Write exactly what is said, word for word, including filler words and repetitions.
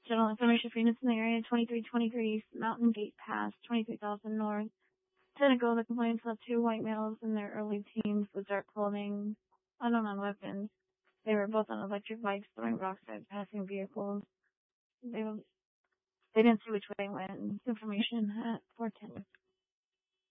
General information for units in the area, twenty-three twenty-three East Mountain Gate Pass, twenty-three thousand North. Tentacle, the complaints of two white males in their early teens with dark clothing, unknown on weapons. They were both on electric bikes throwing rocks at passing vehicles. They, they didn't see which way it went. Information at four ten.